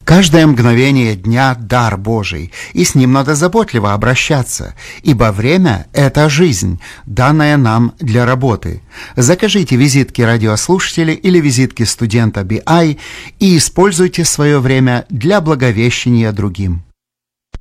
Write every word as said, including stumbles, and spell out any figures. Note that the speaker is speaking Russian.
Каждое мгновение дня – дар Божий, и с ним надо заботливо обращаться, ибо время – это жизнь, данная нам для работы. Закажите визитки радиослушателя или визитки студента би ай и используйте свое время для благовещения другим.